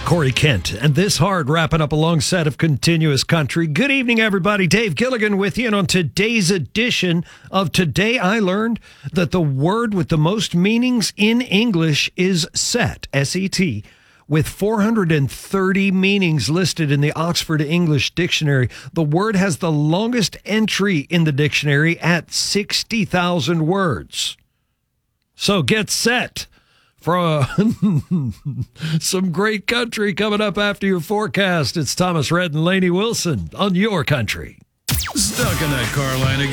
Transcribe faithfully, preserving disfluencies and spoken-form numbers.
Corey Kent, and This Hard wrapping up a long set of continuous country. Good evening, everybody. Dave Gilligan with you, and on today's edition of Today I Learned that the word with the most meanings in English is set, S E T, with four hundred thirty meanings listed in the Oxford English Dictionary. The word has the longest entry in the dictionary at sixty thousand words. So get set for uh, some great country coming up after your forecast. It's Thomas Rhett and Lainey Wilson on Your Country. Stuck in that car line again.